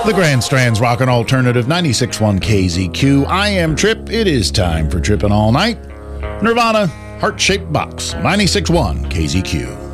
The Grand Strand's Rockin' Alternative 96.1 KZQ. I am Trip. It is time for Trippin' All Night. Nirvana, Heart-Shaped Box, 96.1 KZQ.